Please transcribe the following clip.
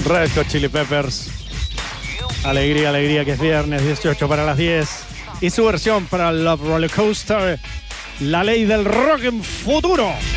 Red Hot Chili Peppers. Alegría, alegría, que es viernes 18 para las 10. Y su versión para Love Roller Coaster, La Ley del Rock en Futuro.